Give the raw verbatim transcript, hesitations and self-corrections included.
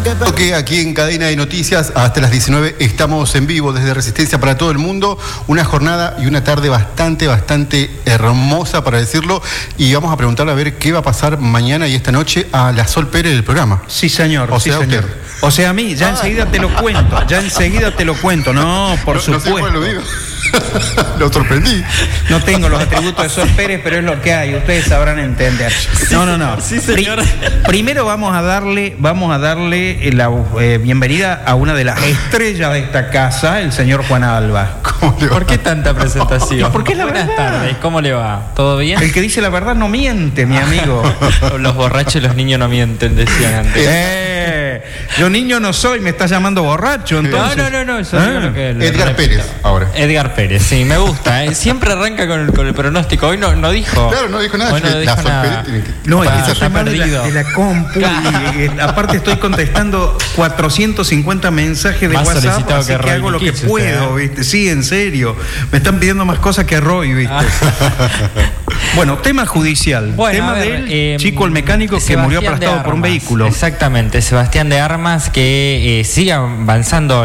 Que aquí en Cadena de Noticias hasta las diecinueve estamos en vivo desde Resistencia para todo el mundo, una jornada y una tarde bastante, bastante hermosa para decirlo, y vamos a preguntarle a ver qué va a pasar mañana y esta noche a la Sol Pérez del programa. Sí, señor, o sí, sea, señor. usted. O sea, a mí, ya enseguida te lo cuento, ya enseguida te lo cuento, no, por no, supuesto. No sé cómo lo digo. Lo sorprendí. No tengo los atributos de Sol Pérez, pero es lo que hay, ustedes sabrán entender. No, no, no. Sí, señor. Pri- primero vamos a darle, vamos a darle la eh, bienvenida a una de las estrellas de esta casa, el señor Juan Alba. ¿Cómo le va? ¿Por qué tanta presentación? Porque es la Buenas verdad. tardes, ¿cómo le va? ¿Todo bien? El que dice la verdad no miente, mi amigo. Los borrachos y los niños no mienten, decían antes. Eh, yo niño no soy, me estás llamando borracho, entonces. No, no, no, no, eso Ah. digo lo que... lo Edgar repito. Pérez, ahora. Edgar Pérez, sí, me gusta. ¿eh? Siempre arranca con el, con el pronóstico. Hoy no, no dijo. Claro, no dijo nada. Hoy no la dijo Sol nada. Pérez tiene que... No, es Pa, que yo está soy más de la, perdido. de la compu y, y, aparte estoy contestando cuatrocientos cincuenta mensajes de Más WhatsApp, solicitado así que que, Roy hago lo que Kitsch, puedo, usted, ¿eh? ¿viste? Sí, en serio. Me están pidiendo más cosas que Roy, ¿viste? Ah. Bueno, tema judicial. Bueno, tema a ver, del eh, chico el mecánico que Sebastián murió de aplastado por un Armas. vehículo. Exactamente, Sebastián de Armas, que eh, sigue avanzando